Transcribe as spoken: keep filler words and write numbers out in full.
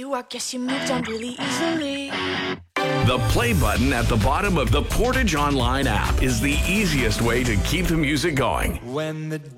you, I guess you moved on really easily. The play button at the bottom of the Portage Online app is the easiest way to keep the music going. When the